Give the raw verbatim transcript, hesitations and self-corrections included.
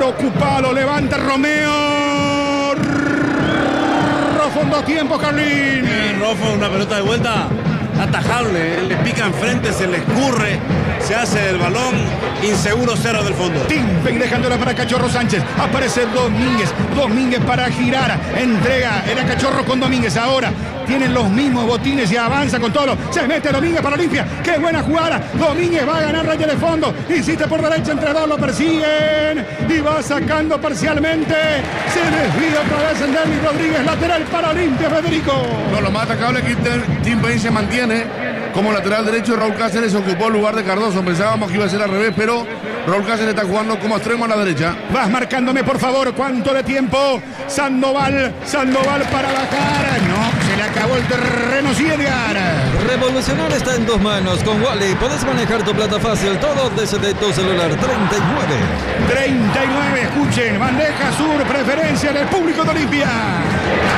ocupalo, levanta Romeo. Rofo, dos tiempos, Carlín. Eh, Rofo, una pelota de vuelta atajable, él le pica enfrente, se le escurre, se hace el balón, inseguro cero del fondo. Timpen dejándola para Cachorro Sánchez, aparece Domínguez, Domínguez para girar, entrega, era Cachorro con Domínguez, ahora tienen los mismos botines y avanza con todo, se mete Domínguez para Olimpia, qué buena jugada, Domínguez va a ganar raya de fondo, insiste por derecha, entre dos lo persiguen y va sacando parcialmente, se desvía otra vez en Derby Rodríguez, lateral para Olimpia, Federico. No, lo más atacable es que Timpen se mantiene como lateral derecho. Raúl Cáceres ocupó el lugar de Cardoso, pensábamos que iba a ser al revés, pero Raúl Cáceres está jugando como extremo a la derecha. Vas marcándome por favor cuánto de tiempo. Sandoval, Sandoval para bajar. No, se le acabó el terreno sin Edgar. Revolucionar está en tus manos. Con Wally podés manejar tu plata fácil, todo desde tu celular. treinta y nueve. treinta y nueve, escuchen, bandeja sur, preferencia del público de Olimpia.